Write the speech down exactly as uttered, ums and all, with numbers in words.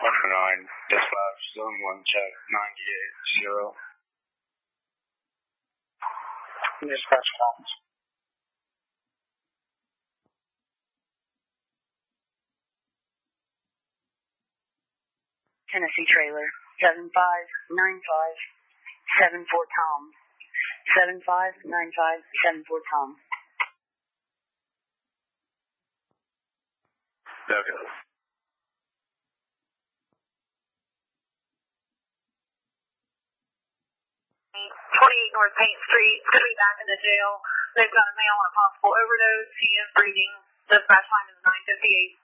one oh nine, dispatch, zone one check, ninety-eight, zero. Dispatch comms. Tennessee trailer, seven five nine five seven four Tom. seven five nine five seven four Tom. Okay. twenty-eight North Paint Street, it's going to be back in the jail. They've got a male on a possible overdose. He is breathing. Dispatch line is nine fifty-eight.